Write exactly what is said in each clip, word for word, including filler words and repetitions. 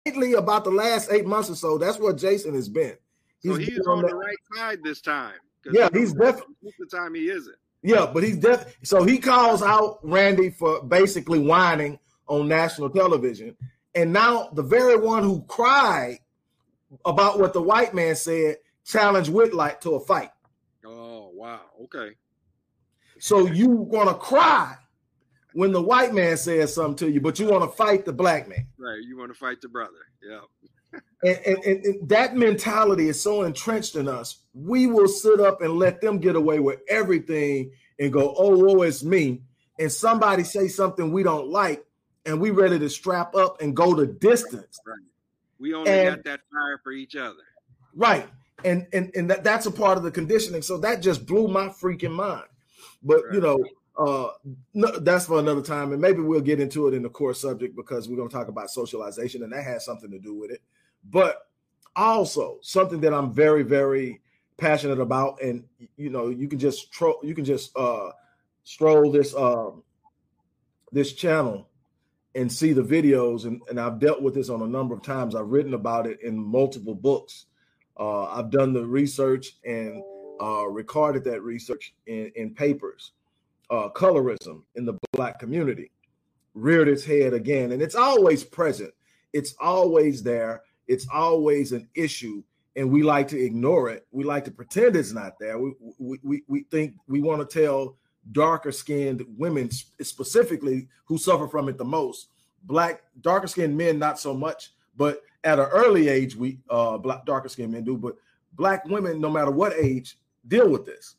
lately, about the last eight months or so, that's what Jason has been. He's so he's on, on the right side this time. Yeah, he's definitely. Most of the time he isn't. Yeah, but he's definitely. So he calls out Randy for basically whining on national television. And now the very one who cried about what the white man said challenged Whitlock to a fight. Oh, wow. Okay. So you want to cry when the white man says something to you, but you want to fight the black man. Right. You want to fight the brother. Yeah. and, and, and, and that mentality is so entrenched in us. We will sit up and let them get away with everything and go, oh, oh, it's me. And somebody say something we don't like, and we ready to strap up and go the distance. Right. We only and, got that fire for each other. Right. And and, and that, that's a part of the conditioning. So that just blew my freaking mind. But, right. you know, uh, no, that's for another time. And maybe we'll get into it in the core subject because we're going to talk about socialization, and that has something to do with it. But also something that I'm very, very passionate about. And, you know, you can just tro- you can just uh, stroll this um, this channel and see the videos. And, and I've dealt with this on a number of times. I've written about it in multiple books. Uh, I've done the research and uh, recorded that research in, in papers. Uh, colorism in the black community reared its head again. And it's always present. It's always there. It's always an issue. And we like to ignore it. We like to pretend it's not there. We, we, we, we think we want to tell darker skinned women specifically who suffer from it the most. Black, darker skinned men, not so much, but at an early age, we uh, black, darker skinned men do, but black women, no matter what age, deal with this.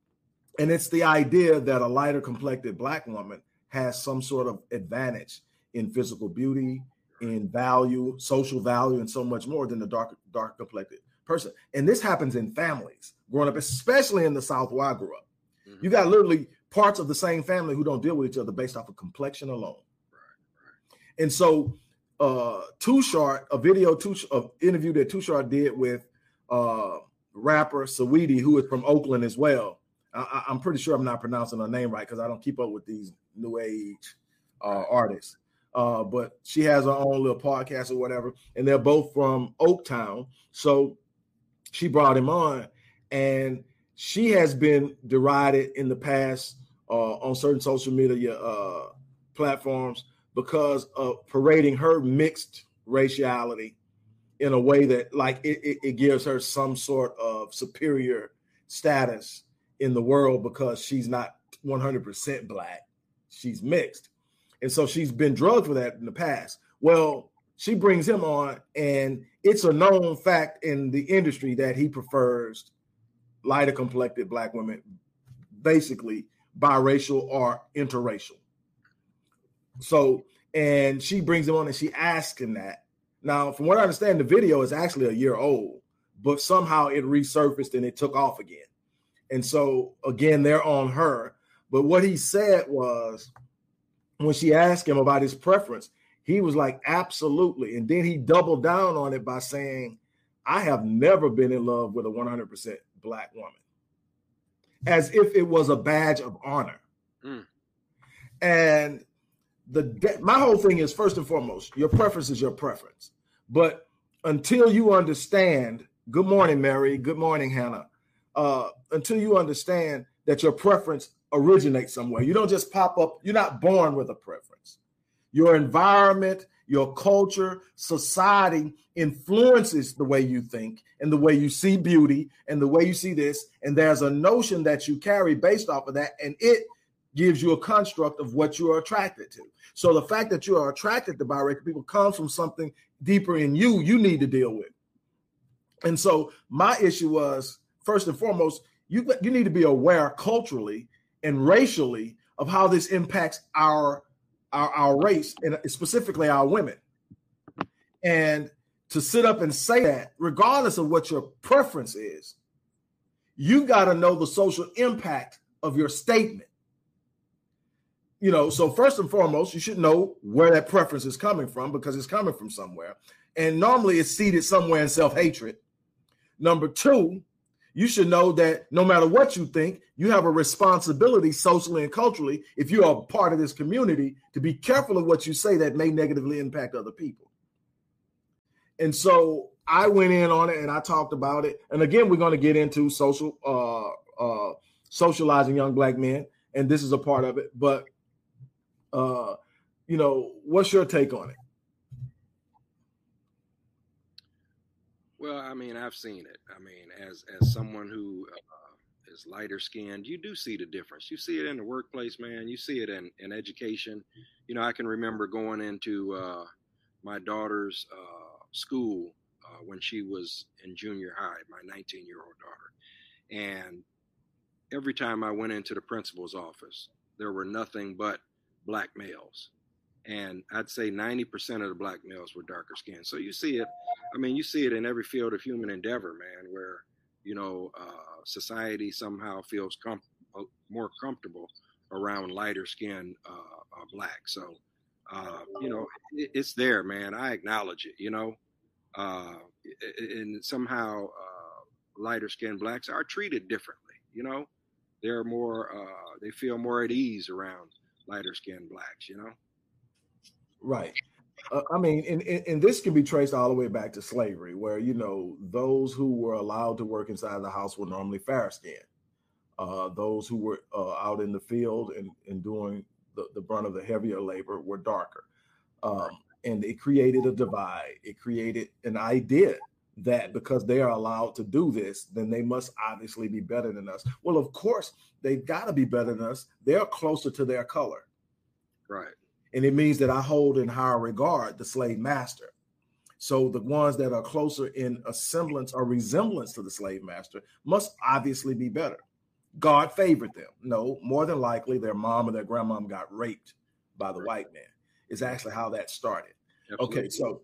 And it's the idea that a lighter complected black woman has some sort of advantage in physical beauty, in value, social value, and so much more than the dark, dark complected person. And this happens in families growing up, especially in the South where I grew up. Mm-hmm. You got literally parts of the same family who don't deal with each other based off of complexion alone. Right, right. And so uh, Too Short, a video, too, uh, interview that Too Short did with uh, rapper Saweetie, who is from Oakland as well. I, I'm pretty sure I'm not pronouncing her name right because I don't keep up with these new age uh, artists. Uh, but she has her own little podcast or whatever, and they're both from Oaktown. So she brought him on, and she has been derided in the past uh, on certain social media uh, platforms because of parading her mixed raciality in a way that, like, it, it, it gives her some sort of superior status in the world because she's not one hundred percent black. She's mixed. And so she's been drugged for that in the past. Well, she brings him on, and it's a known fact in the industry that he prefers lighter complected black women, basically biracial or interracial. So, and she brings him on and she asks him that. Now, from what I understand, the video is actually a year old, but somehow it resurfaced and it took off again. And so, again, they're on her. But what he said was, when she asked him about his preference, he was like, absolutely. And then he doubled down on it by saying, I have never been in love with a one hundred percent black woman, as if it was a badge of honor. Mm. And the my whole thing is, first and foremost, your preference is your preference. But until you understand, good morning, Mary, good morning, Hannah, uh, until you understand that your preference originates somewhere. You don't just pop up. You're not born with a preference. Your environment, your culture, society influences the way you think and the way you see beauty and the way you see this. And there's a notion that you carry based off of that. And it gives you a construct of what you are attracted to. So the fact that you are attracted to biracial people comes from something deeper in you you need to deal with. And so my issue was, first and foremost, you, you need to be aware culturally and racially of how this impacts our, our our race and specifically our women. And to sit up and say that, regardless of what your preference is, you got to know the social impact of your statement. You know, so first and foremost, you should know where that preference is coming from because it's coming from somewhere. And normally it's seated somewhere in self-hatred. Number two, you should know that no matter what you think, you have a responsibility socially and culturally, if you are a part of this community, to be careful of what you say that may negatively impact other people. And so I went in on it and I talked about it. And again, we're going to get into social, uh, uh, socializing young black men. And this is a part of it. But, uh, you know, what's your take on it? Well, I mean, I've seen it. I mean, as as someone who uh, is lighter skinned, you do see the difference. You see it in the workplace, man. You see it in, in education. You know, I can remember going into uh, my daughter's uh, school uh, when she was in junior high, my nineteen-year-old daughter. And every time I went into the principal's office, there were nothing but black males. And I'd say ninety percent of the black males were darker skinned. So you see it. I mean, you see it in every field of human endeavor, man, where, you know, uh, society somehow feels com- more comfortable around lighter skinned uh, uh, black. So, uh, you know, it, it's there, man. I acknowledge it, you know, uh, and somehow uh, lighter skinned blacks are treated differently, you know, they're more, uh, they feel more at ease around lighter skinned blacks, you know. Right. Uh, I mean, and, and this can be traced all the way back to slavery, where, you know, those who were allowed to work inside the house were normally fair skinned. Uh, those who were uh, out in the field and, and doing the, the brunt of the heavier labor were darker. Um, and it created a divide. It created an idea that because they are allowed to do this, then they must obviously be better than us. Well, of course, they've got to be better than us. They're closer to their color. Right. And it means that I hold in higher regard the slave master. So the ones that are closer in a semblance or resemblance to the slave master must obviously be better. God favored them. No, more than likely their mom or their grandmom got raped by the right. white man. It's actually how that started. Absolutely. Okay, so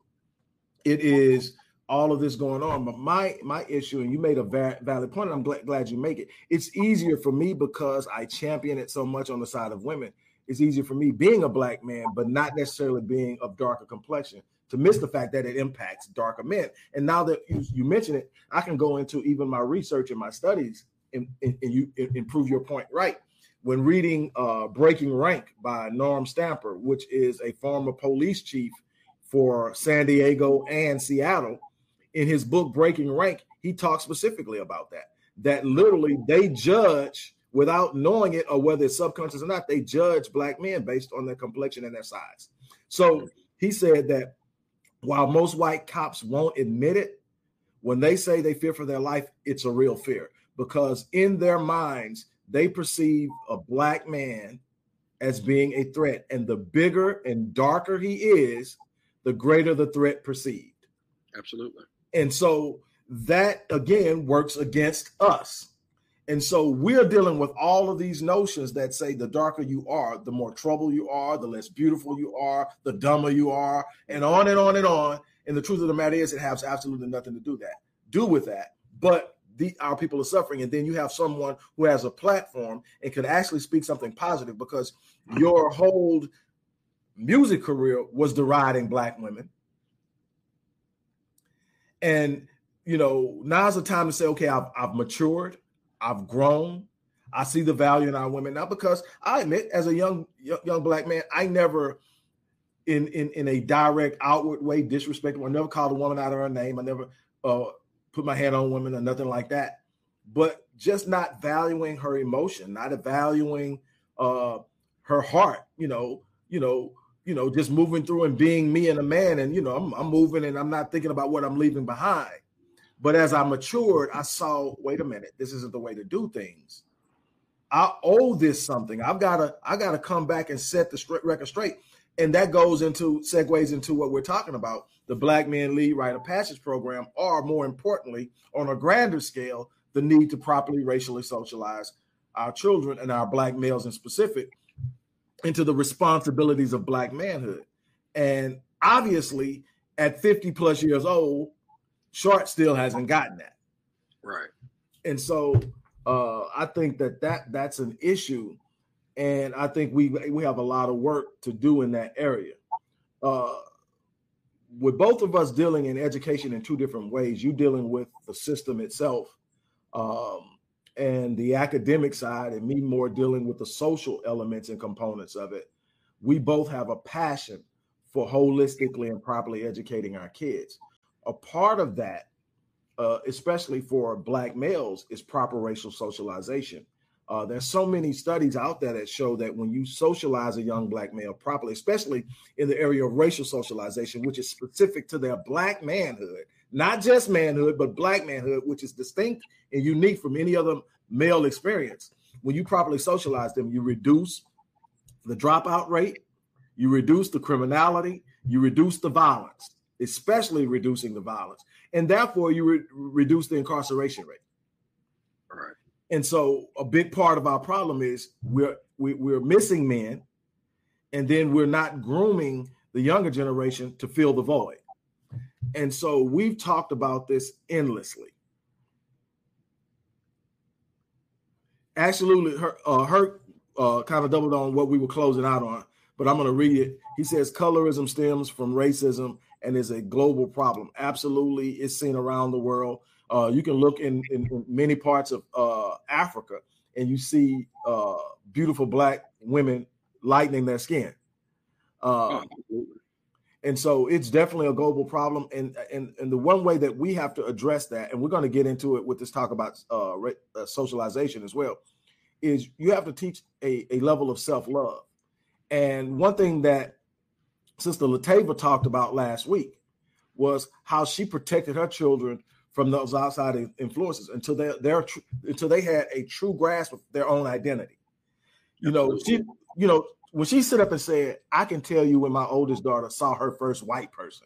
it is all of this going on. But my my issue, and you made a va- valid point, and I'm glad, glad you make it. It's easier for me because I champion it so much on the side of women. It's easier for me being a black man, but not necessarily being of darker complexion, to miss the fact that it impacts darker men. And now that you, you mention it, I can go into even my research and my studies and, and, and you and, and prove your point right. When reading uh, Breaking Rank by Norm Stamper, which is a former police chief for San Diego and Seattle, in his book Breaking Rank, he talks specifically about that, that literally they judge without knowing it or whether it's subconscious or not, they judge black men based on their complexion and their size. So he said that while most white cops won't admit it, when they say they fear for their life, it's a real fear, because in their minds, they perceive a black man as being a threat. And the bigger and darker he is, the greater the threat perceived. Absolutely. And so that, again, works against us. And so we're dealing with all of these notions that say the darker you are, the more trouble you are, the less beautiful you are, the dumber you are, and on and on and on. And the truth of the matter is it has absolutely nothing to do that, do with that. But the, our people are suffering. And then you have someone who has a platform and can actually speak something positive, because your whole music career was deriding black women. And, you know, now's the time to say, okay, I've, I've matured. I've grown. I see the value in our women now, because I admit, as a young young, young black man, I never, in, in in a direct, outward way, disrespected. I never called a woman out of her name. I never uh, put my hand on women or nothing like that. But just not valuing her emotion, not valuing uh, her heart. You know, you know, you know, just moving through and being me and a man, and you know, I'm, I'm moving and I'm not thinking about what I'm leaving behind. But as I matured, I saw, wait a minute, this isn't the way to do things. I owe this something. I've got to, I got to come back and set the straight record straight. And that goes into, segues into what we're talking about, the Black Men Lead Rite of Passage program, or more importantly, on a grander scale, the need to properly racially socialize our children and our black males in specific into the responsibilities of black manhood. And obviously, at fifty plus years old, Short still hasn't gotten that. Right. And so uh, I think that, that that's an issue. And I think we we have a lot of work to do in that area. Uh, with both of us dealing in education in two different ways, you dealing with the system itself um, and the academic side, and me more dealing with the social elements and components of it. We both have a passion for holistically and properly educating our kids. a part of that, uh, especially for Black males, is proper racial socialization. Uh, there's so many studies out there that show that when you socialize a young Black male properly, especially in the area of racial socialization, which is specific to their Black manhood, not just manhood, but Black manhood, which is distinct and unique from any other male experience. When you properly socialize them, you reduce the dropout rate, you reduce the criminality, you reduce the violence, especially reducing the violence, and therefore you re- reduce the incarceration rate. All right. And so a big part of our problem is we're we, we're missing men, and then we're not grooming the younger generation to fill the void. And so we've talked about this endlessly. Absolutely, her, uh, her uh, kind of doubled on what we were closing out on, but I'm going to read it. He says, colorism stems from racism and is a global problem. Absolutely, it's seen around the world. Uh, you can look in, in, in many parts of uh, Africa, and you see uh, beautiful Black women lightening their skin. Uh, oh. And so it's definitely a global problem. And, and, and the one way that we have to address that, and we're going to get into it with this talk about uh, uh, socialization as well, is you have to teach a, a level of self-love. And one thing that Sister Latava talked about last week was how she protected her children from those outside influences until they they're tr- until they had a true grasp of their own identity. You know, she, you know, when she stood up and said, "I can tell you when my oldest daughter saw her first white person."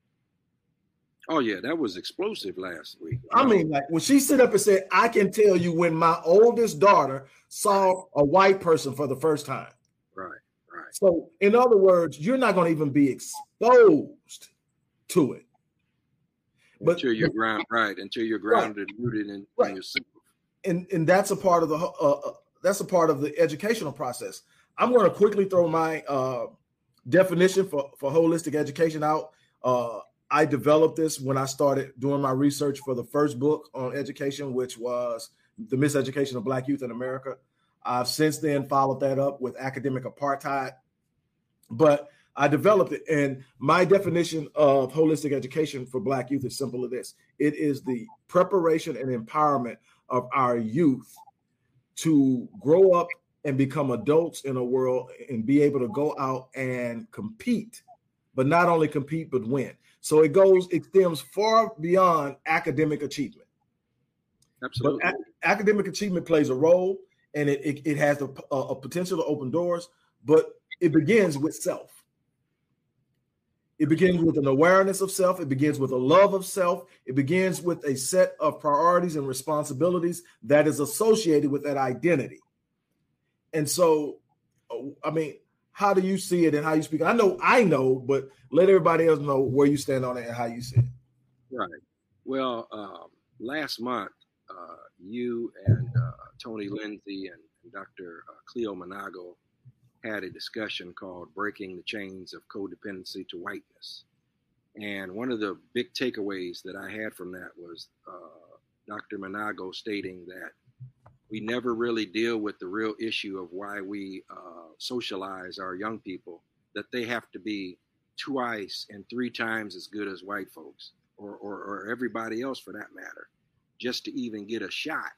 Oh yeah, that was explosive last week. I mean, like when she stood up and said, "I can tell you when my oldest daughter saw a white person for the first time." Right, right. So, in other words, you're not going to even be exposed to it. But until you're ground right, until you're grounded, right. rooted in, right. in yourself, and and that's a part of the uh, that's a part of the educational process. I'm going to quickly throw my uh, definition for for holistic education out. Uh, I developed this when I started doing my research for the first book on education, which was The Miseducation of Black Youth in America. I've since then followed that up with Academic Apartheid, but I developed it, and my definition of holistic education for Black youth is simple as this. It is the preparation and empowerment of our youth to grow up and become adults in a world and be able to go out and compete, but not only compete, but win. So it goes, it stems far beyond academic achievement. Absolutely. But a- academic achievement plays a role, and it, it, it has a, a potential to open doors, but it begins with self. It begins with an awareness of self. It begins with a love of self. It begins with a set of priorities and responsibilities that is associated with that identity. And so, I mean, how do you see it and how you speak? I know, I know, but let everybody else know where you stand on it and how you see it. Right. Well, um, last month, uh, you and uh, Tony Lindsay and, and Doctor Uh, Cleo Manago had a discussion called Breaking the Chains of Codependency to Whiteness. And one of the big takeaways that I had from that was uh, Doctor Manago stating that we never really deal with the real issue of why we uh, socialize our young people, that they have to be twice and three times as good as white folks or, or, or everybody else for that matter, just to even get a shot.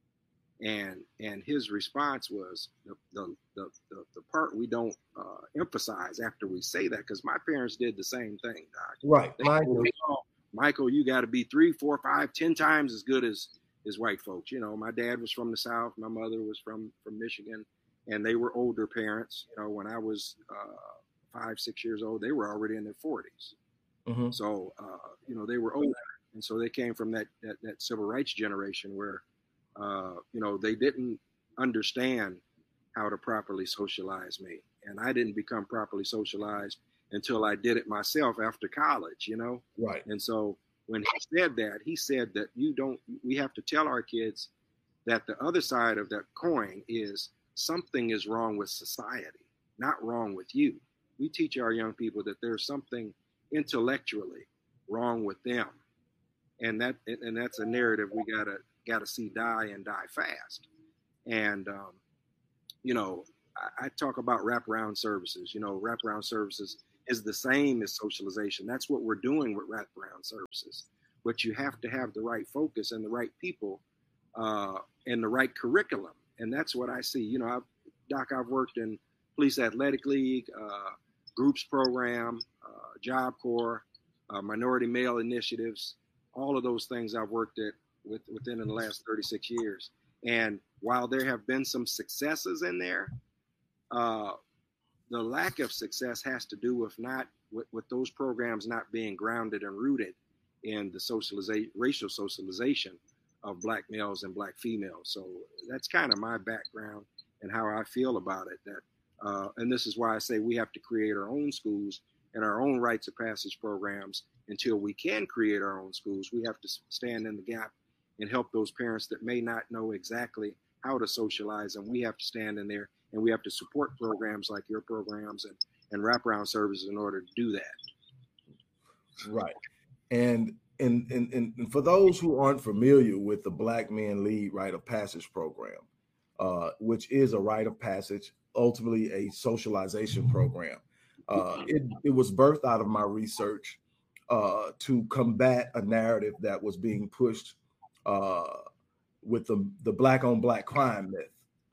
And and his response was the the the, the, the part we don't uh, emphasize after we say that, because my parents did the same thing, Doc. Right. They, Michael. Oh, Michael, you got to be three, four, five, ten times as good as, as white folks. You know, my dad was from the South. My mother was from, from Michigan, and they were older parents. You know, when I was uh, five, six years old, they were already in their forties. Mm-hmm. So, uh, you know, they were older. And so they came from that, that, that civil rights generation where, Uh, you know, they didn't understand how to properly socialize me. And I didn't become properly socialized until I did it myself after college, you know? Right. And so when he said that, he said that you don't, we have to tell our kids that the other side of that coin is something is wrong with society, not wrong with you. We teach our young people that there's something intellectually wrong with them. And that, and that's a narrative we gotta, got to see die and die fast. And, um, you know, I, I talk about wraparound services. You know, wraparound services is the same as socialization. That's what we're doing with wraparound services. But you have to have the right focus and the right people uh, and the right curriculum. And that's what I see. You know, I've, Doc, I've worked in Police Athletic League, uh, groups program, uh, Job Corps, uh, minority male initiatives, all of those things I've worked at with, within in the last thirty-six years. And while there have been some successes in there, uh, the lack of success has to do with not with, with those programs not being grounded and rooted in the socialization, racial socialization of Black males and Black females. So that's kind of my background and how I feel about it. That, uh, and this is why I say we have to create our own schools and our own rites of passage programs. Until we can create our own schools, we have to stand in the gap and help those parents that may not know exactly how to socialize. And we have to stand in there and we have to support programs like your programs and, and wraparound services in order to do that. Right. And, and, and, and for those who aren't familiar with the Black Men Lead Rite of Passage program, uh, which is a rite of passage, ultimately a socialization program, uh, it, it was birthed out of my research uh, to combat a narrative that was being pushed uh, with the, the Black on Black crime myth.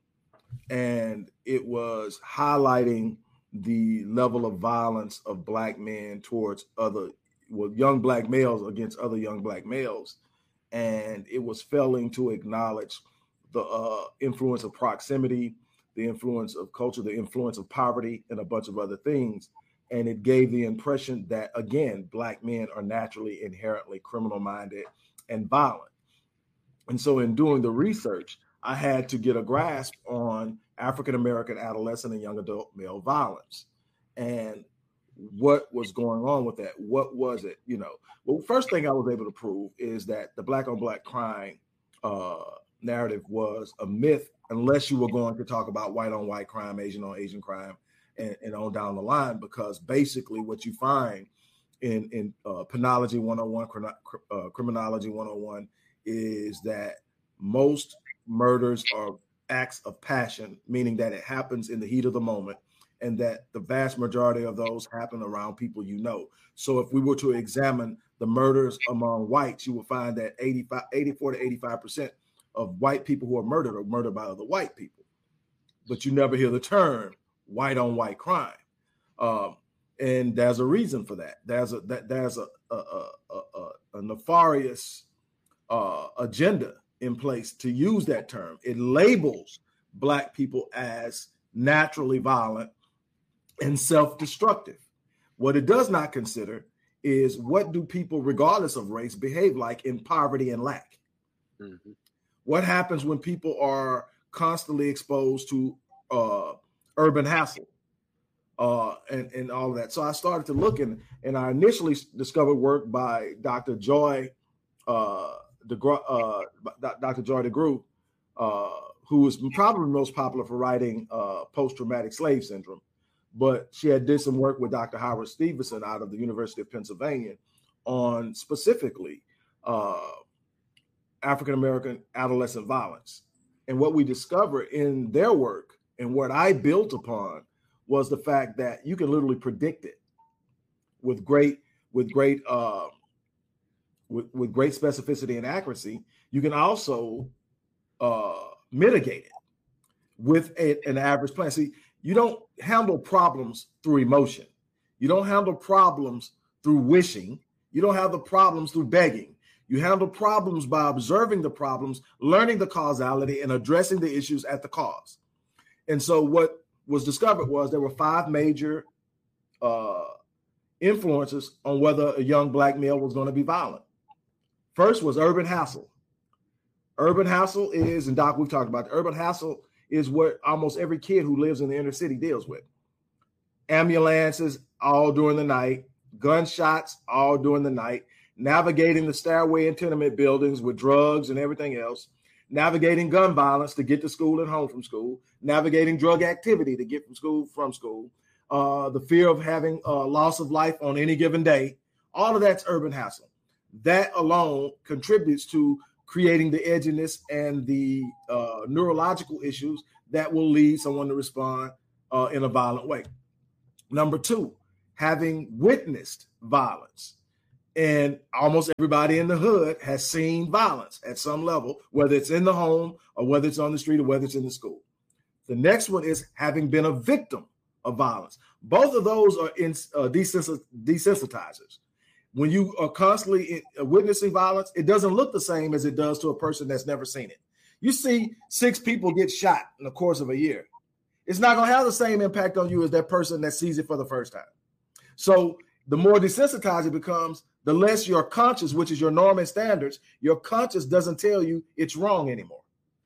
And it was highlighting the level of violence of Black men towards other, well, young Black males against other young Black males. And it was failing to acknowledge the uh, influence of proximity, the influence of culture, the influence of poverty, and a bunch of other things. And it gave the impression that, again, Black men are naturally inherently criminal-minded and violent. And so in doing the research, I had to get a grasp on African-American adolescent and young adult male violence and what was going on with that. What was it? You know, well, first thing I was able to prove is that the Black on Black crime uh, narrative was a myth, unless you were going to talk about white on white crime, Asian on Asian crime, and, and on down the line, because basically what you find in, in uh, Penology one oh one, uh, Criminology one oh one, is that most murders are acts of passion, meaning that it happens in the heat of the moment, and that the vast majority of those happen around people you know. So if we were to examine the murders among whites, you will find that eighty-five, eighty-four to eighty-five percent of white people who are murdered are murdered by other white people. But you never hear the term white on white crime. Um, and there's a reason for that. There's a that there's a a, a, a, a nefarious uh, agenda in place to use that term. It labels Black people as naturally violent and self-destructive. What it does not consider is what do people, regardless of race, behave like in poverty and lack. Mm-hmm. What happens when people are constantly exposed to uh, urban hassle uh, and, and all of that? So I started to look, and, and I initially discovered work by Doctor Joy uh, DeGruy, uh, Doctor Joy DeGruy, uh, who is probably most popular for writing uh, post-traumatic slave syndrome. But she had did some work with Doctor Howard Stevenson out of the University of Pennsylvania on specifically uh, African-American adolescent violence. And what we discovered in their work and what I built upon was the fact that you can literally predict it with great, with great, uh, with, with great specificity and accuracy. You can also uh, mitigate it with a, an average plan. See, you don't handle problems through emotion. You don't handle problems through wishing. You don't handle problems through begging. You handle problems by observing the problems, learning the causality, and addressing the issues at the cause. And so what was discovered was there were five major uh, influences on whether a young Black male was going to be violent. First was urban hassle. Urban hassle is, and Doc, we've talked about, the urban hassle is what almost every kid who lives in the inner city deals with. Ambulances all during the night, gunshots all during the night, navigating the stairway and tenement buildings with drugs and everything else, navigating gun violence to get to school and home from school, navigating drug activity to get from school from school, uh, the fear of having a loss of life on any given day. All of that's urban hassle. That alone contributes to creating the edginess and the uh, neurological issues that will lead someone to respond uh, in a violent way. Number two, having witnessed violence. And almost everybody in the hood has seen violence at some level, whether it's in the home or whether it's on the street or whether it's in the school. The next one is having been a victim of violence. Both of those are in, uh, desens- desensitizers. When you are constantly in, witnessing violence, it doesn't look the same as it does to a person that's never seen it. You see six people get shot in the course of a year. It's not going to have the same impact on you as that person that sees it for the first time. So the more desensitized it becomes, the less your conscience, which is your norm and standards, your conscience doesn't tell you it's wrong anymore.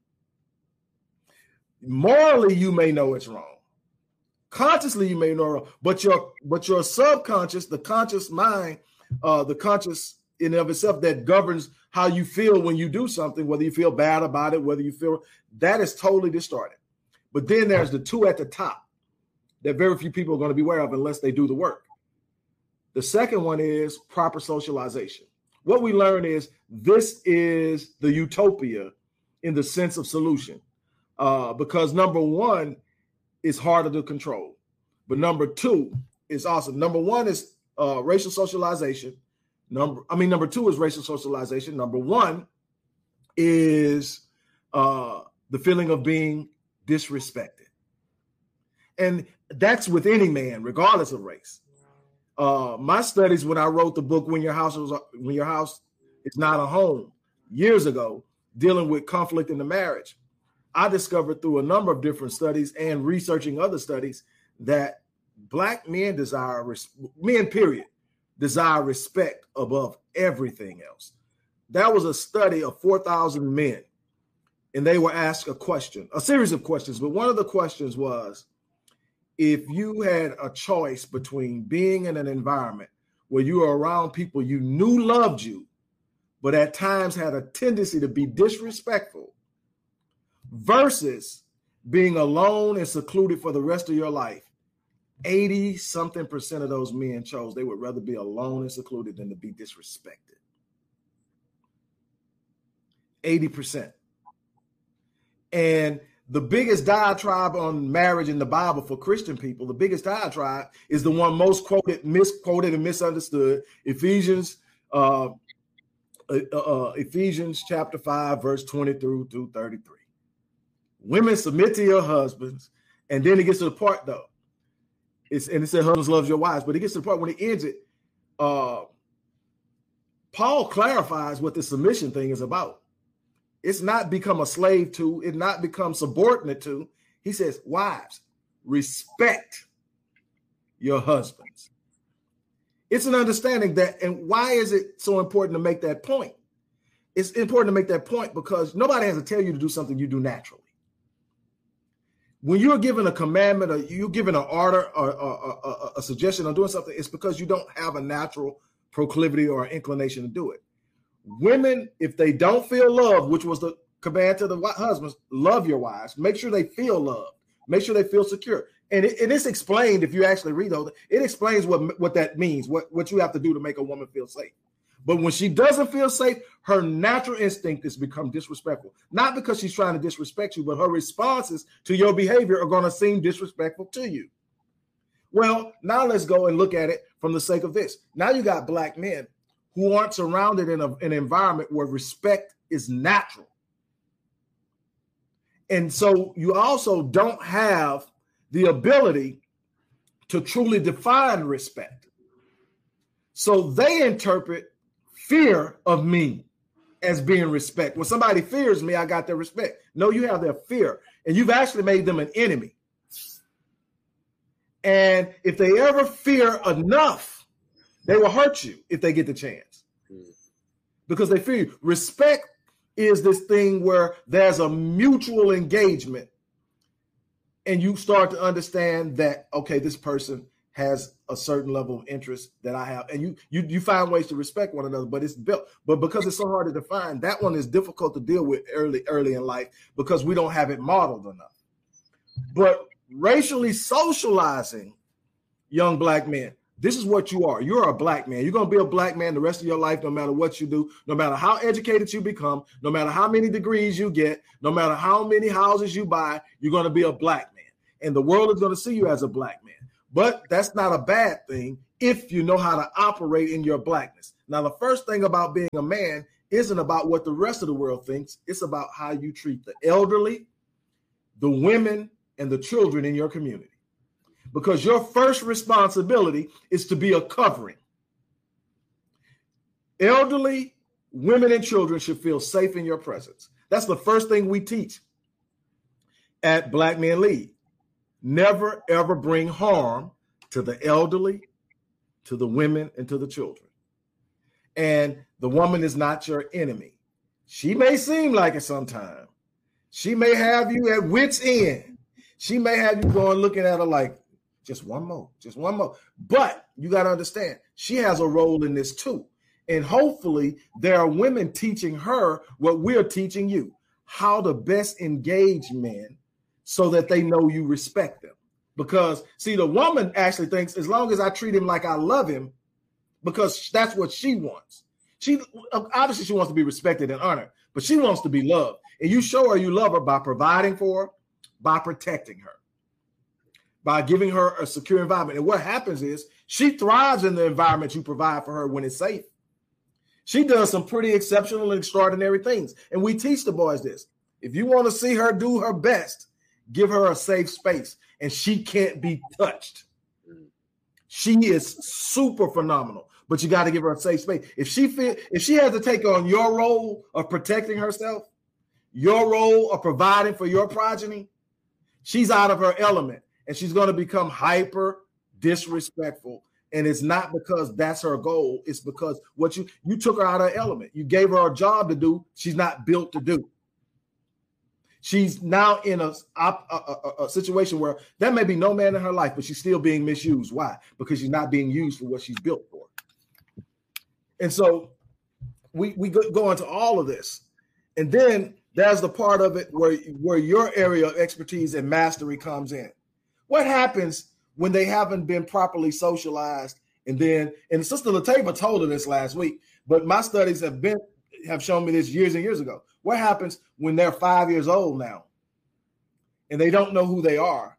Morally, you may know it's wrong. Consciously, you may know wrong, but your but your subconscious, the conscious mind, uh, the conscious in and of itself that governs how you feel when you do something, whether you feel bad about it, whether you feel, that is totally distorted. But then there's the two at the top that very few people are going to be aware of unless they do the work. The second one is proper socialization. What we learn is this is the utopia in the sense of solution, uh, because number one is harder to control, but number two is awesome. Number one is uh, racial socialization. Number, I mean, number two is racial socialization. Number one is uh, the feeling of being disrespected, and that's with any man, regardless of race. Uh, my studies, when I wrote the book, When Your House Was, When Your House Is Not a Home, years ago, dealing with conflict in the marriage, I discovered through a number of different studies and researching other studies that Black men desire, men period, desire respect above everything else. That was a study of four thousand men, and they were asked a question, a series of questions, but one of the questions was, if you had a choice between being in an environment where you were around people you knew loved you, but at times had a tendency to be disrespectful, versus being alone and secluded for the rest of your life, eighty something percent of those men chose they would rather be alone and secluded than to be disrespected. eighty percent. And the biggest diatribe on marriage in the Bible for Christian people, the biggest diatribe is the one most quoted, misquoted, and misunderstood. Ephesians, uh, uh, uh, Ephesians chapter five, verse twenty through through thirty-three. Women, submit to your husbands, and then it gets to the part though. It's and it said husbands love your wives, but it gets to the part when it ends it. Uh, Paul clarifies what the submission thing is about. It's not become a slave to, it's not become subordinate to. He says, wives, respect your husbands. It's an understanding that, and why is it so important to make that point? It's important to make that point because nobody has to tell you to do something you do naturally. When you're given a commandment or you're given an order or, or, or, or a suggestion on doing something, it's because you don't have a natural proclivity or inclination to do it. Women, if they don't feel love, which was the command to the husbands, love your wives. Make sure they feel loved. Make sure they feel secure. And it, it is explained, if you actually read those, it explains what, what that means, what, what you have to do to make a woman feel safe. But when she doesn't feel safe, her natural instinct is to become disrespectful. Not because she's trying to disrespect you, but her responses to your behavior are going to seem disrespectful to you. Well, now let's go and look at it from the sake of this. Now you got Black men who aren't surrounded in a, an environment where respect is natural. And so you also don't have the ability to truly define respect. So they interpret fear of me as being respect. When somebody fears me, I got their respect. No, you have their fear, and you've actually made them an enemy. And if they ever fear enough, they will hurt you if they get the chance, because they fear you. Respect is this thing where there's a mutual engagement, and you start to understand that, okay, this person has a certain level of interest that I have, and you you you find ways to respect one another. But it's built, but because it's so hard to define, that one is difficult to deal with early early in life because we don't have it modeled enough. But racially socializing young Black men, this is what you are. You're a Black man. You're going to be a Black man the rest of your life, no matter what you do, no matter how educated you become, no matter how many degrees you get, no matter how many houses you buy, you're going to be a Black man. And the world is going to see you as a Black man. But that's not a bad thing if you know how to operate in your blackness. Now, the first thing about being a man isn't about what the rest of the world thinks. It's about how you treat the elderly, the women, and the children in your community. Because your first responsibility is to be a covering. Elderly, women, and children should feel safe in your presence. That's the first thing we teach at Black Men Lead. Never, ever bring harm to the elderly, to the women, and to the children. And the woman is not your enemy. She may seem like it sometimes. She may have you at wit's end. She may have you going looking at her like, just one more, just one more. But you got to understand, she has a role in this too. And hopefully there are women teaching her what we're teaching you, how to best engage men so that they know you respect them. Because, see, the woman actually thinks as long as I treat him like I love him, because that's what she wants. She obviously she wants to be respected and honored, but she wants to be loved. And you show her you love her by providing for her, by protecting her, by giving her a secure environment. And what happens is she thrives in the environment you provide for her when it's safe. She does some pretty exceptional and extraordinary things. And we teach the boys this. If you want to see her do her best, give her a safe space, and she can't be touched. She is super phenomenal, but you got to give her a safe space. If she feel, if she has to take on your role of protecting herself, your role of providing for your progeny, she's out of her element, and she's going to become hyper disrespectful. And it's not because that's her goal. It's because what you you took her out of her element. You gave her a job to do she's not built to do. She's now in a, a, a, a situation where there may be no man in her life, but she's still being misused. Why? Because she's not being used for what she's built for. And so we, we go into all of this. And then there's the part of it where, where your area of expertise and mastery comes in. What happens when they haven't been properly socialized? And then, and Sister Latava told her this last week, but my studies have been have shown me this years and years ago. What happens when they're five years old now and they don't know who they are?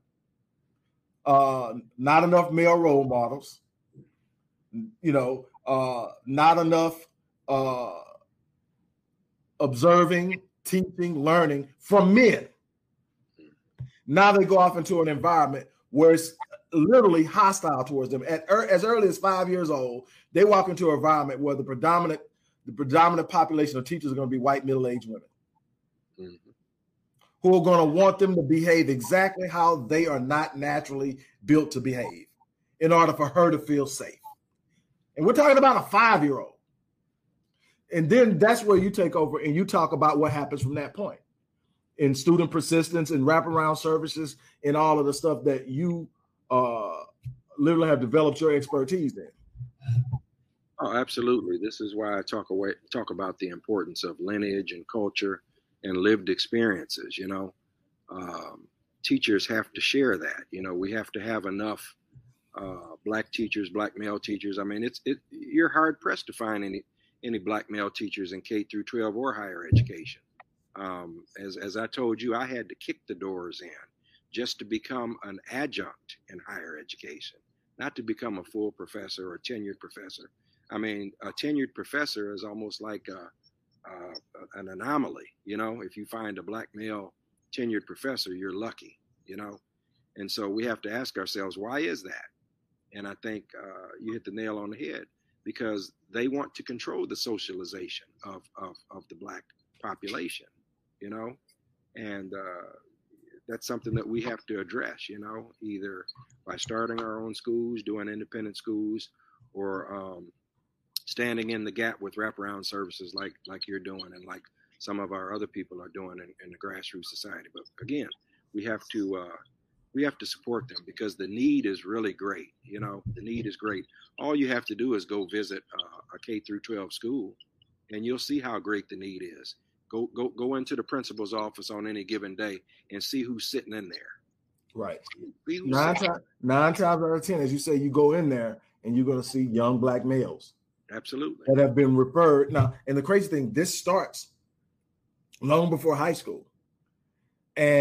Uh, not enough male role models, you know, uh, not enough uh, observing, teaching, learning from men. Now they go off into an environment where it's literally hostile towards them. At as early as five years old, they walk into an environment where the predominant the predominant population of teachers are going to be white middle-aged women, mm-hmm. who are going to want them to behave exactly how they are not naturally built to behave in order for her to feel safe. And we're talking about a five-year-old. And then that's where you take over and you talk about what happens from that point in student persistence and wraparound services and all of the stuff that you uh, literally have developed your expertise in. Oh, absolutely. This is why I talk away, talk about the importance of lineage and culture and lived experiences. You know, um, teachers have to share that. You know, we have to have enough uh, black teachers, black male teachers. I mean, it's it. You're hard pressed to find any any black male teachers in K through twelve or higher education. Um, as as I told you, I had to kick the doors in just to become an adjunct in higher education, not to become a full professor or tenured professor. I mean, a tenured professor is almost like a, a, an anomaly. You know, if you find a black male tenured professor, you're lucky, you know. And so we have to ask ourselves, why is that? And I think uh, you hit the nail on the head, because they want to control the socialization of, of, of the black population, you know. And uh, that's something that we have to address, you know, either by starting our own schools, doing independent schools, or um, standing in the gap with wraparound services like like you're doing and like some of our other people are doing in, in the grassroots society. But again, we have to uh, we have to support them because the need is really great. You know, the need is great. All you have to do is go visit uh, a K through twelve school, and you'll see how great the need is. Go go go into the principal's office on any given day and see who's sitting in there. Right. Nine times nine times out of ten, as you say, you go in there and you're going to see young black males. Absolutely. That have been referred. Now, and the crazy thing, this starts long before high school. And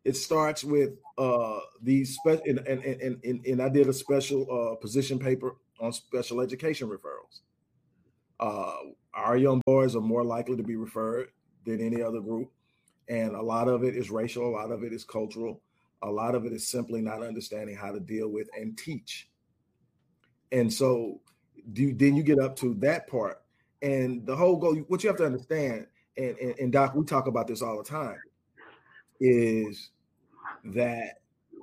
It starts with uh, these spe- and, and, and, and, and I did a special uh, position paper on special education referrals. Uh, our young boys are more likely to be referred than any other group. And a lot of it is racial. A lot of it is cultural. A lot of it is simply not understanding how to deal with and teach. And so do, then you get up to that part. And the whole goal, what you have to understand, and, and, and Doc, we talk about this all the time, is that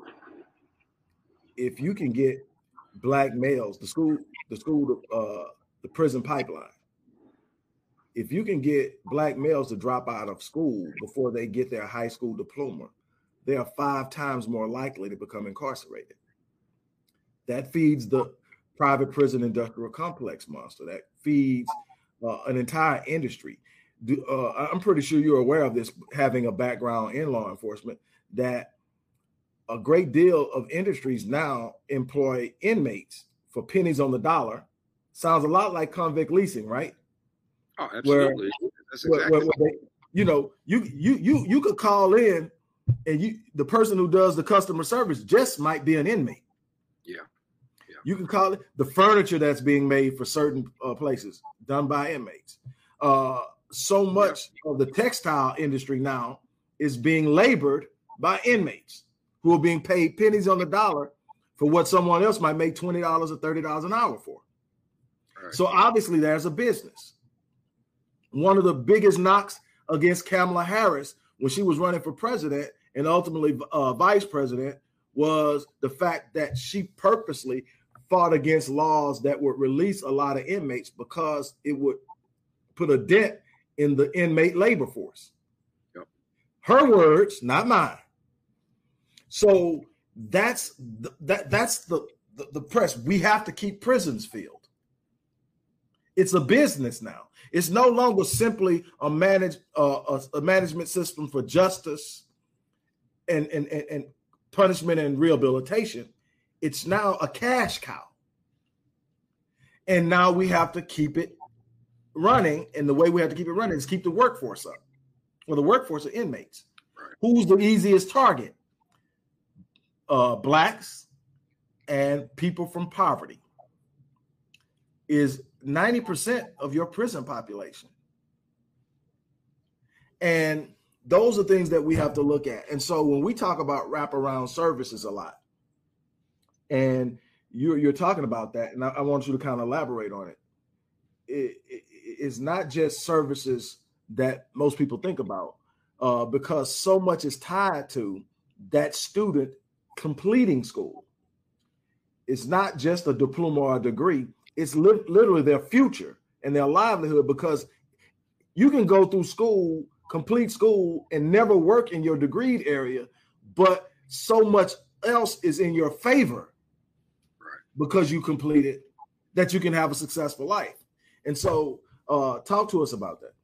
if you can get Black males, the school, the school, uh, the prison pipeline, if you can get Black males to drop out of school before they get their high school diploma, they are five times more likely to become incarcerated. That feeds the private prison industrial complex monster. That feeds uh, an entire industry. Do, uh, I'm pretty sure you're aware of this, having a background in law enforcement, that a great deal of industries now employ inmates for pennies on the dollar. Sounds a lot like convict leasing, right? Oh, absolutely. Where, That's exactly. where, where they, you know, you you you you could call in, and you the person who does the customer service just might be an inmate. Yeah. Yeah. You can call it the furniture that's being made for certain uh, places done by inmates. Uh, so much yeah. of the textile industry now is being labored by inmates who are being paid pennies on the dollar for what someone else might make twenty dollars or thirty dollars an hour for. Right. So obviously there's a business. One of the biggest knocks against Kamala Harris when she was running for president and ultimately uh, vice president was the fact that she purposely fought against laws that would release a lot of inmates because it would put a dent in the inmate labor force. Yep. Her words, not mine. So that's the, that that's the, the the press. We have to keep prisons filled. It's a business now. It's no longer simply a manage uh, a, a management system for justice and, and and and punishment and rehabilitation. It's now a cash cow. And now we have to keep it running. And the way we have to keep it running is keep the workforce up. Well, the workforce are inmates. Right. Who's the easiest target? Uh, blacks and people from poverty. Is ninety percent of your prison population. And those are things that we have to look at. And so when we talk about wraparound services a lot, and you're, you're talking about that, and I, I want you to kind of elaborate on it. It, it. It's not just services that most people think about, uh, because so much is tied to that student completing school. It's not just a diploma or a degree. It's li- literally their future and their livelihood, because you can go through school, complete school, and never work in your degreed area, but so much else is in your favor right. because you completed that you can have a successful life. And so uh, talk to us about that.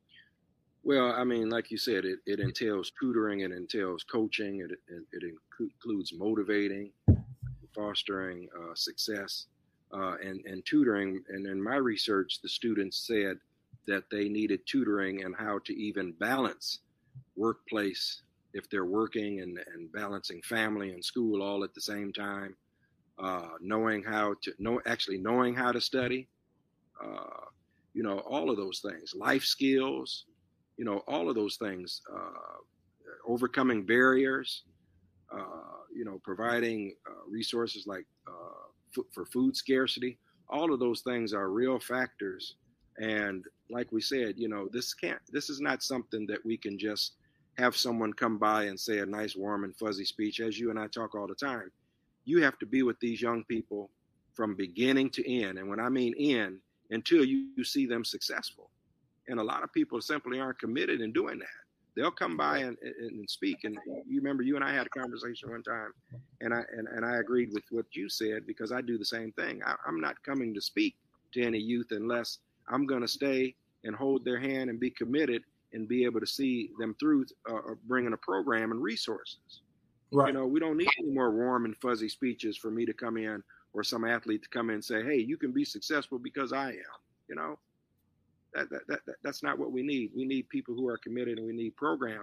Well, I mean, like you said, it, it entails tutoring, it entails coaching, it, it, it includes motivating, fostering uh, success. Uh, and, and tutoring, and in my research, the students said that they needed tutoring and how to even balance workplace if they're working and, and balancing family and school all at the same time, uh, knowing how to know, actually knowing how to study, uh, you know, all of those things, life skills, you know, all of those things, uh, overcoming barriers, uh, you know, providing uh, resources like uh, for food scarcity. All of those things are real factors. And like we said, you know, this can't, this is not something that we can just have someone come by and say a nice, warm and fuzzy speech, as you and I talk all the time. You have to be with these young people from beginning to end. And when I mean end, until you, you see them successful. And a lot of people simply aren't committed in doing that. They'll come by and, and speak. And you remember you and I had a conversation one time, and I and, and I agreed with what you said, because I do the same thing. I, I'm not coming to speak to any youth unless I'm going to stay and hold their hand and be committed and be able to see them through uh, bringing a program and resources. Right. You know, we don't need any more warm and fuzzy speeches for me to come in or some athlete to come in and say, hey, you can be successful because I am, you know. That, that, that, that that's not what we need. We need people who are committed, and we need programs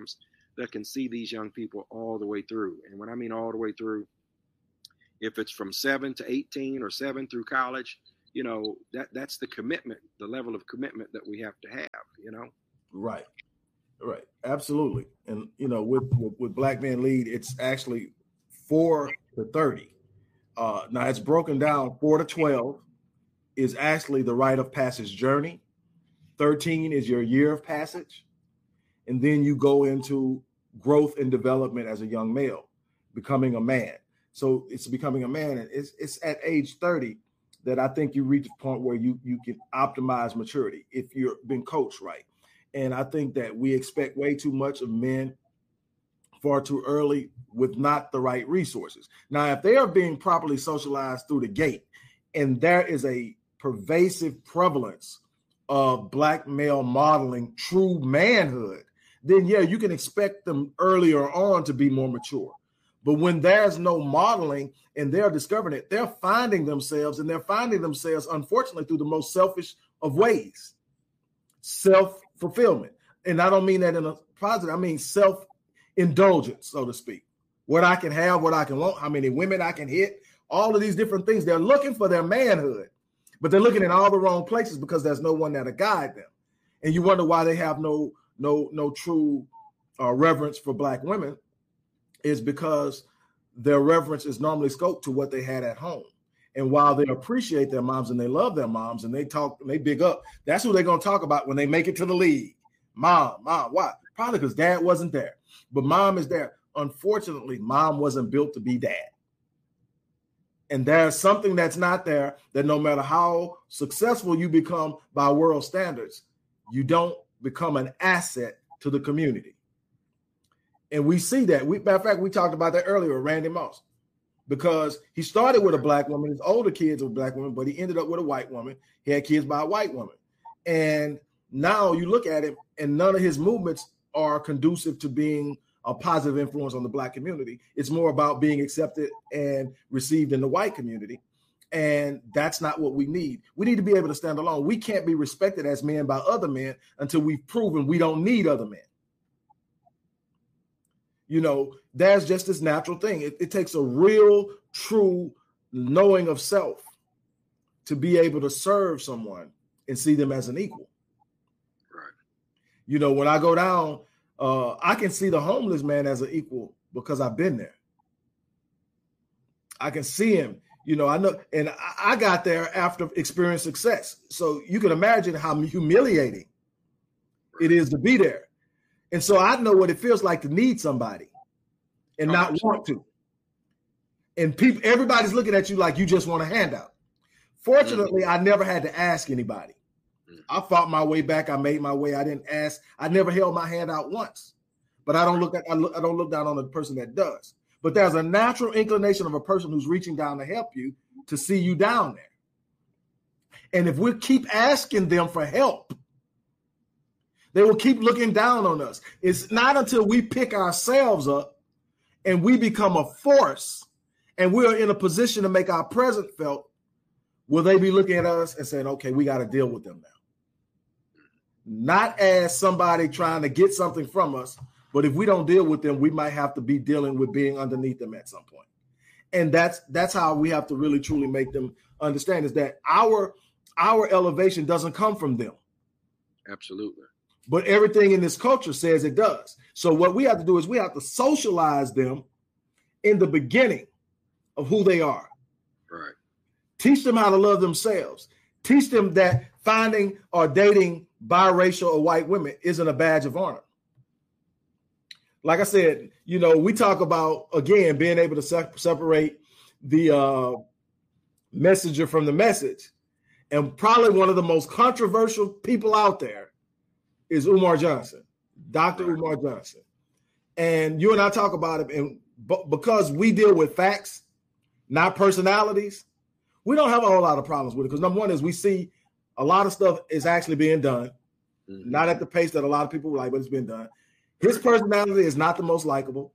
that can see these young people all the way through. And when I mean all the way through, if it's from seven to eighteen or seven through college, you know, that that's the commitment, the level of commitment that we have to have, you know? Right. Right. Absolutely. And, you know, with, with, with Black Men Lead, it's actually four to thirty. Uh, now it's broken down. Four to twelve is actually the rite of passage journey. thirteen is your year of passage. And then you go into growth and development as a young male, becoming a man. So it's becoming a man. And it's, it's at age thirty that I think you reach a point where you, you can optimize maturity if you've been coached right. And I think that we expect way too much of men far too early with not the right resources. Now, if they are being properly socialized through the gate, and there is a pervasive prevalence of Black male modeling true manhood, then yeah, you can expect them earlier on to be more mature. But when there's no modeling and they're discovering it, they're finding themselves, and they're finding themselves, unfortunately, through the most selfish of ways, self-fulfillment. And I don't mean that in a positive, I mean self-indulgence, so to speak. What I can have, what I can want, how many women I can hit, all of these different things. They're looking for their manhood, but they're looking in all the wrong places because there's no one that'll guide them. And you wonder why they have no no no true uh, reverence for Black women, is because their reverence is normally scoped to what they had at home. And while they appreciate their moms and they love their moms and they talk and they big up, that's who they're going to talk about when they make it to the league. Mom, mom, why? Probably because dad wasn't there, but mom is there. Unfortunately, mom wasn't built to be dad. And there's something that's not there, that no matter how successful you become by world standards, you don't become an asset to the community. And we see that. We, matter of fact, we talked about that earlier, Randy Moss, because he started with a Black woman. His older kids were Black women, but he ended up with a white woman. He had kids by a white woman. And now you look at him, and none of his movements are conducive to being a positive influence on the Black community. It's more about being accepted and received in the white community. And that's not what we need. We need to be able to stand alone. We can't be respected as men by other men until we've proven we don't need other men. You know, that's just this natural thing. It, it takes a real, true knowing of self to be able to serve someone and see them as an equal. Right. You know, when I go down, uh, I can see the homeless man as an equal because I've been there. I can see him, you know, I know, and I, I got there after experiencing success. So you can imagine how humiliating it is to be there. And so I know what it feels like to need somebody and oh, not absolutely. want to. And people, everybody's looking at you like you just want a handout. Fortunately, mm-hmm. I never had to ask anybody. Mm-hmm. I fought my way back. I made my way. I didn't ask. I never held my hand out once. But I don't look at I, look, I don't look down on the person that does. But there's a natural inclination of a person who's reaching down to help you to see you down there. And if we keep asking them for help, they will keep looking down on us. It's not until we pick ourselves up and we become a force and we're in a position to make our presence felt, will they be looking at us and saying, okay, we got to deal with them now. Not as somebody trying to get something from us, but if we don't deal with them, we might have to be dealing with being underneath them at some point. And that's that's how we have to really, truly make them understand, is that our, our elevation doesn't come from them. Absolutely. But everything in this culture says it does. So what we have to do is we have to socialize them in the beginning of who they are. Right. Teach them how to love themselves. Teach them that finding or dating biracial or white women isn't a badge of honor. Like I said, you know, we talk about, again, being able to se- separate the uh, messenger from the message. And probably one of the most controversial people out there is Umar Johnson, Doctor Umar Johnson. And you and I talk about it, and b- because we deal with facts, not personalities, we don't have a whole lot of problems with it. Because number one is we see a lot of stuff is actually being done, mm-hmm. not at the pace that a lot of people like, but it's been done. His personality is not the most likable.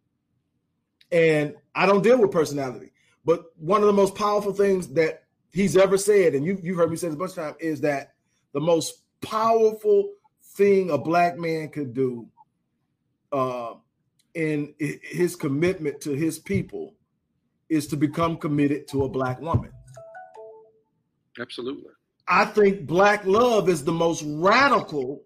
And I don't deal with personality. But one of the most powerful things that he's ever said, and you, you've heard me say this a bunch of times, is that the most powerful thing a Black man could do uh, in his commitment to his people is to become committed to a black woman. Absolutely. I think black love is the most radical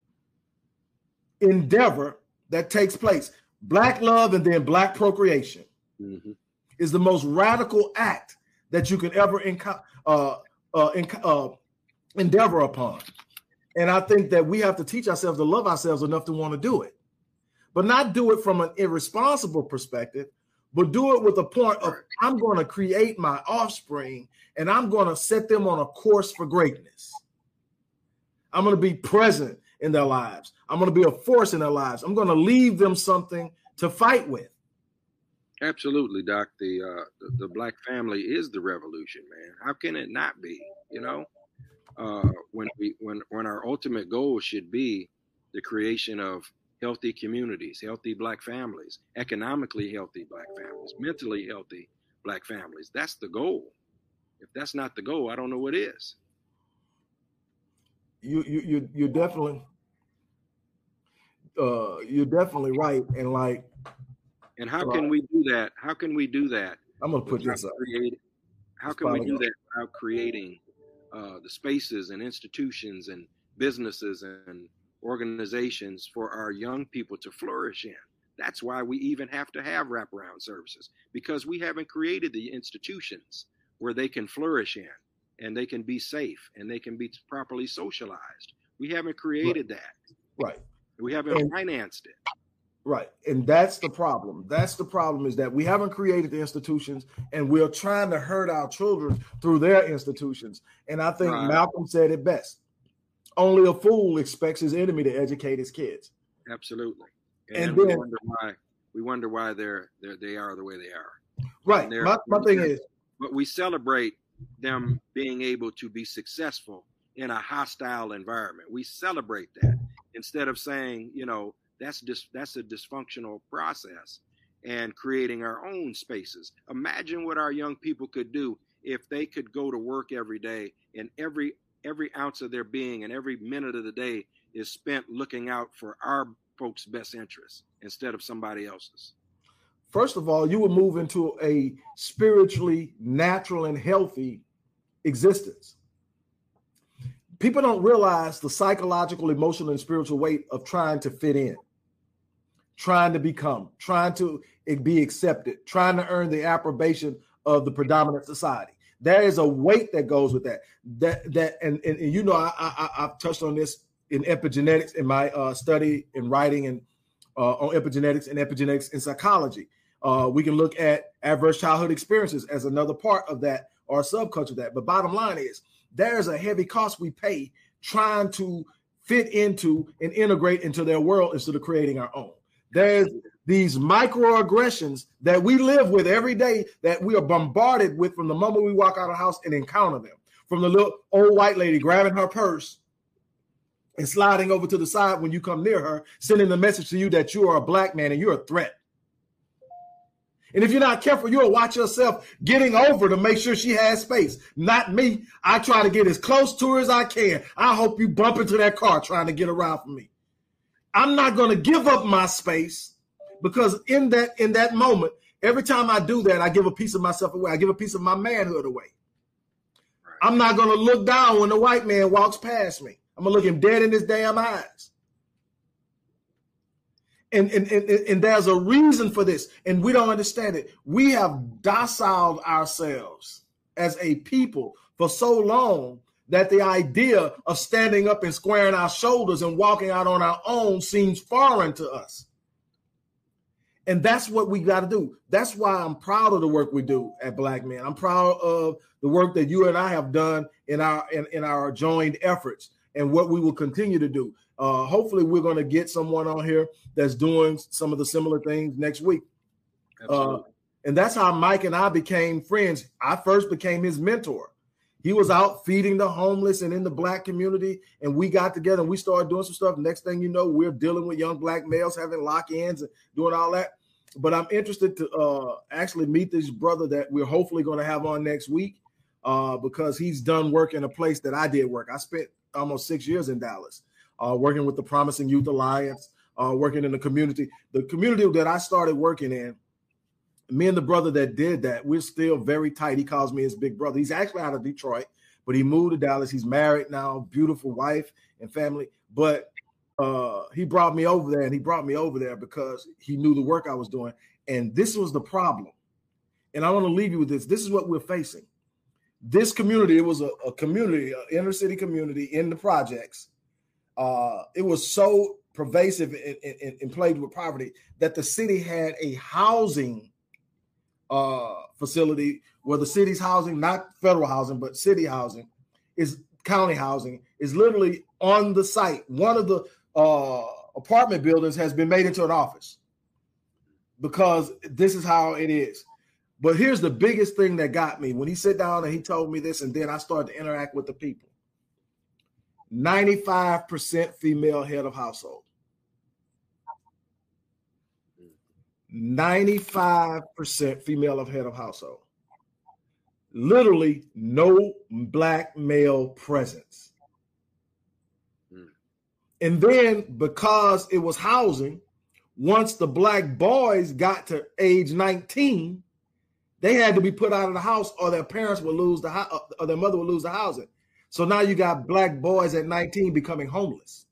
endeavor that takes place. Black love and then black procreation mm-hmm. is the most radical act that you can ever enco- uh, uh, enc- uh, endeavor upon. And I think that we have to teach ourselves to love ourselves enough to want to do it, but not do it from an irresponsible perspective, but do it with a point of, I'm going to create my offspring and I'm going to set them on a course for greatness. I'm going to be present in their lives. I'm going to be a force in their lives. I'm going to leave them something to fight with. Absolutely, Doc. The, uh, the the black family is the revolution, man. How can it not be? You know, uh, when we when when our ultimate goal should be the creation of healthy communities, healthy black families, economically healthy black families, mentally healthy black families. That's the goal. If that's not the goal, I don't know what is. You you you you're definitely uh, you're definitely right, and like. And how can we do that? How can we do that? I'm going to put this up. Create, how can we do that without creating uh, the spaces and institutions and businesses and organizations for our young people to flourish in? That's why we even have to have wraparound services, because we haven't created the institutions where they can flourish in and they can be safe and they can be properly socialized. We haven't created right. that. Right. We haven't and- financed it. Right. And that's the problem. That's the problem, is that we haven't created the institutions and we're trying to hurt our children through their institutions. And I think right. Malcolm said it best. Only a fool expects his enemy to educate his kids. Absolutely. And, and we then, wonder why we wonder why they're, they're they are the way they are. Right. My, my thing is, but we celebrate them being able to be successful in a hostile environment. We celebrate that instead of saying, you know, That's dis- that's a dysfunctional process, and creating our own spaces. Imagine what our young people could do if they could go to work every day and every every ounce of their being and every minute of the day is spent looking out for our folks' best interests instead of somebody else's. First of all, you would move into a spiritually natural and healthy existence. People don't realize the psychological, emotional, and spiritual weight of trying to fit in, trying to become, trying to be accepted, trying to earn the approbation of the predominant society. There is a weight that goes with that. That that and, and, and you know, I, I I've touched on this in epigenetics in my uh, study and writing and uh, on epigenetics and epigenetics in psychology. Uh, we can look at adverse childhood experiences as another part of that or subculture of that. But bottom line is, there's a heavy cost we pay trying to fit into and integrate into their world instead of creating our own. There's these microaggressions that we live with every day that we are bombarded with from the moment we walk out of the house and encounter them. From the little old white lady grabbing her purse and sliding over to the side when you come near her, sending the message to you that you are a black man and you're a threat. And if you're not careful, you'll watch yourself getting over to make sure she has space. Not me. I try to get as close to her as I can. I hope you bump into that car trying to get around from me. I'm not going to give up my space, because in that in that moment, every time I do that, I give a piece of myself away. I give a piece of my manhood away. Right. I'm not going to look down when the white man walks past me. I'm going to look him dead in his damn eyes. And, and, and, and there's a reason for this, and we don't understand it. We have dociled ourselves as a people for so long that the idea of standing up and squaring our shoulders and walking out on our own seems foreign to us. And that's what we got to do. That's why I'm proud of the work we do at Black Men. I'm proud of the work that you and I have done in our in, in our joined efforts and what we will continue to do. Uh, hopefully, we're going to get someone on here that's doing some of the similar things next week. Uh, and that's how Mike and I became friends. I first became his mentor. He was out feeding the homeless and in the Black community, and we got together and we started doing some stuff. Next thing you know, we're dealing with young Black males having lock-ins and doing all that. But I'm interested to uh, actually meet this brother that we're hopefully going to have on next week uh, because he's done work in a place that I did work. I spent almost six years in Dallas. Uh, working with the Promising Youth Alliance, uh, working in the community. The community that I started working in, me and the brother that did that, we're still very tight. He calls me his big brother. He's actually out of Detroit, but he moved to Dallas. He's married now, beautiful wife and family. But uh, he brought me over there, and he brought me over there because he knew the work I was doing. And this was the problem. And I want to leave you with this. This is what we're facing. This community, it was a, a community, an inner city community in the projects. Uh, it was so pervasive and, and, and plagued with poverty that the city had a housing uh, facility where the city's housing, not federal housing, but city housing, is county housing, is literally on the site. One of the uh, apartment buildings has been made into an office because this is how it is. But here's the biggest thing that got me. When he sat down and he told me this, and then I started to interact with the people. ninety-five percent female head of household. ninety-five percent female of head of household. Literally no black male presence. Mm. And then because it was housing, once the black boys got to age nineteen, they had to be put out of the house or their parents would lose the house or their mother would lose the housing. So now you got black boys at nineteen becoming homeless.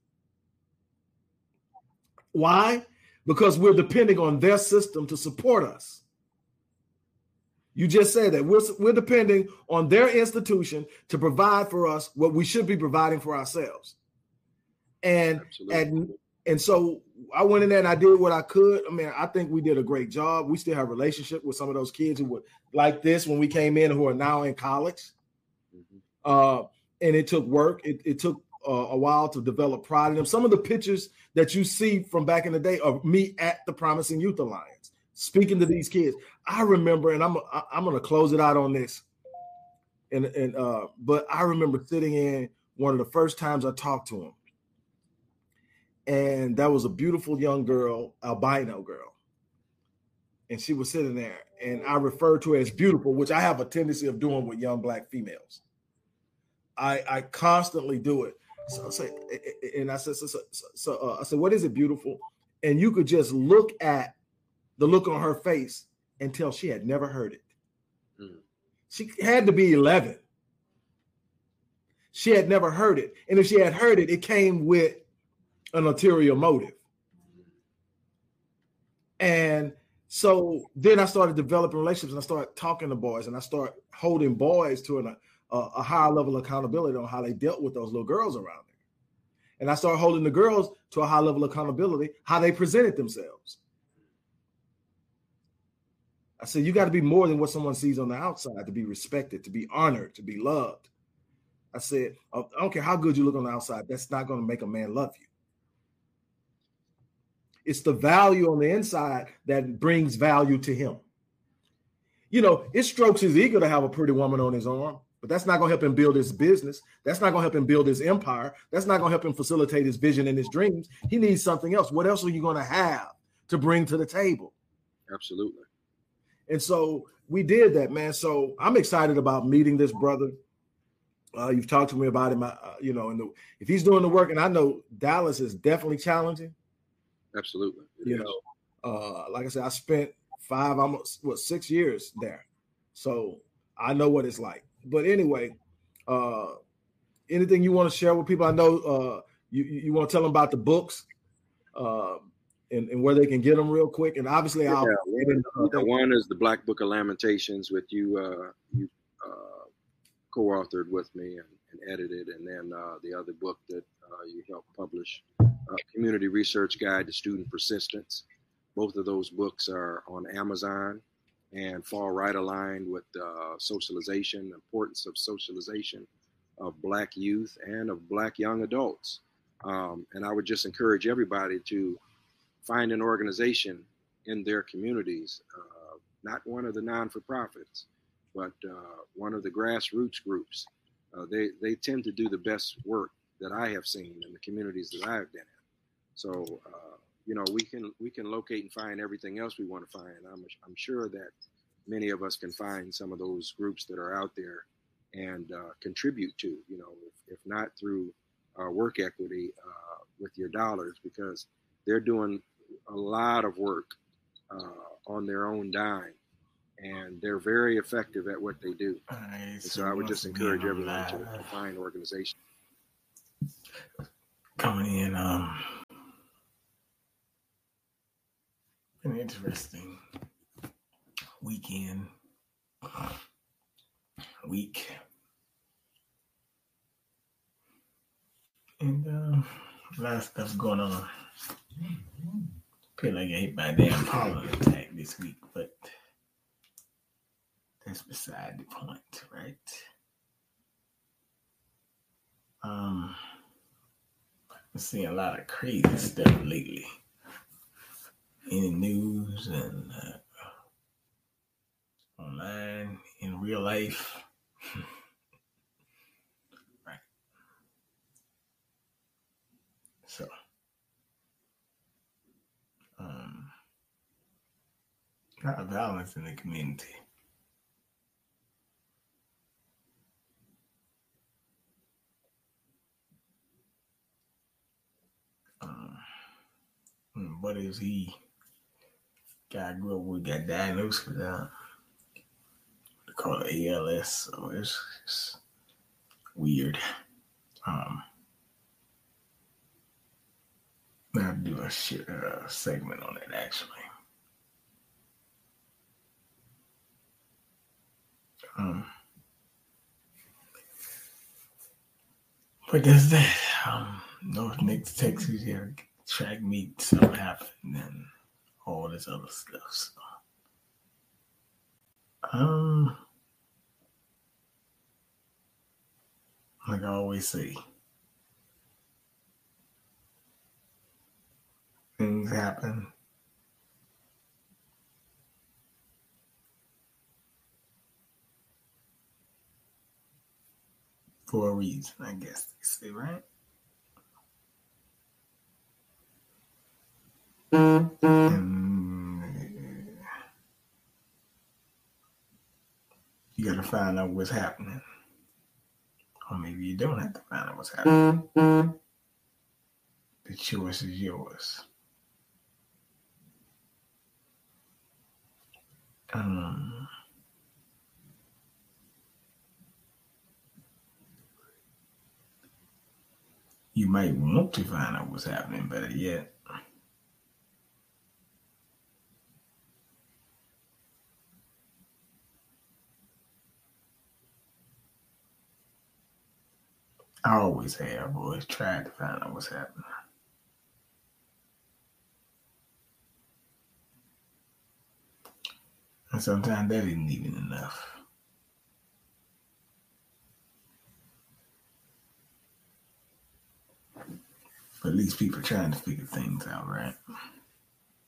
Why? Because we're depending on their system to support us. You just said that. We're, we're depending on their institution to provide for us what we should be providing for ourselves. And, and, and so I went in there and I did what I could. I mean, I think we did a great job. We still have a relationship with some of those kids who were like this when we came in, who are now in college. Mm-hmm. Uh, and it took work. It, it took uh, a while to develop pride in them. Some of the pictures that you see from back in the day of me at the Promising Youth Alliance, speaking to these kids. I remember, and I'm I'm going to close it out on this. And and uh, but I remember sitting in one of the first times I talked to him, and that was a beautiful young girl, albino girl, and she was sitting there, and I referred to her as beautiful, which I have a tendency of doing with young black females. I I constantly do it. So I say, and I said, so, so, so uh, I said, what is it, beautiful? And you could just look at the look on her face and tell she had never heard it. Mm. She had to be eleven. She had never heard it. And if she had heard it, it came with an ulterior motive. And so then I started developing relationships and I started talking to boys and I started holding boys to an, a, a higher level of accountability on how they dealt with those little girls around there. And I started holding the girls to a high level of accountability, how they presented themselves. I said, you got to be more than what someone sees on the outside to be respected, to be honored, to be loved. I said, I don't care how good you look on the outside. That's not going to make a man love you. It's the value on the inside that brings value to him. You know, it strokes his ego to have a pretty woman on his arm, but that's not going to help him build his business. That's not going to help him build his empire. That's not going to help him facilitate his vision and his dreams. He needs something else. What else are you going to have to bring to the table? Absolutely. And so we did that, man. So I'm excited about meeting this brother. Uh, you've talked to me about him, uh, you know, and the, if he's doing the work, and I know Dallas is definitely challenging. Absolutely. It you is. know, uh, like I said, I spent five, almost what, six years there. So I know what it's like. But anyway, uh, anything you want to share with people? I know uh, you, you want to tell them about the books uh, and, and where they can get them real quick. And obviously, yeah, I'll. One, uh, one is the Black Book of Lamentations with you, uh, you uh, co-authored with me and, and edited. And then uh, the other book that uh, you helped publish, uh, Community Research Guide to Student Persistence. Both of those books are on Amazon and fall right aligned with uh, socialization, the importance of socialization of Black youth and of Black young adults. Um, and I would just encourage everybody to find an organization in their communities, uh, not one of the non-for-profits, but uh, one of the grassroots groups. Uh, they, they tend to do the best work that I have seen in the communities that I have been in. So, uh, you know, we can we can locate and find everything else we want to find. I'm I'm sure that many of us can find some of those groups that are out there and uh, contribute to, you know, if, if not through uh, work equity uh, with your dollars, because they're doing a lot of work uh, on their own dime, and they're very effective at what they do. Right, and so, so I would just encourage everyone to, live. to find organizations. Coming in, um, an interesting weekend, week, and um, a lot of stuff going on. Feel like I hit my damn pollen attack this week, but that's beside the point, right? Um, I'm seeing a lot of crazy stuff lately in the news and uh, online, in real life. Right. So, um, a lot of violence in the community. Um, what is he? Guy I grew up with got diagnosed with uh, they call it A L S, so it's, it's weird. Um, I'll do a shit, uh, segment on it actually. Um, but there's that. Um, North Nix, Texas, yeah, track meet, something happened, and all this other stuff. So, um, like I always say, things happen. For a reason, I guess they say, right? And you gotta find out what's happening. Or maybe you don't have to find out what's happening. The choice is yours. Um, you might want to find out what's happening, better yet. I always have, always tried to find out what's happening. And sometimes that isn't even enough. But at least people are trying to figure things out, right?